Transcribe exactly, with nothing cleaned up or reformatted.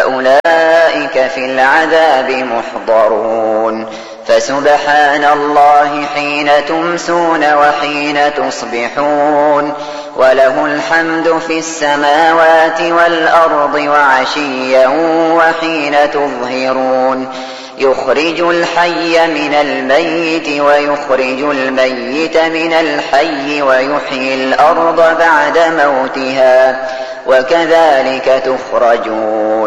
فأولئك في العذاب محضرون فسبحان الله حين تمسون وحين تصبحون وله الحمد في السماوات والأرض وعشيا وحين تظهرون يخرج الحي من الميت ويخرج الميت من الحي ويحيي الأرض بعد موتها وكذلك تخرجون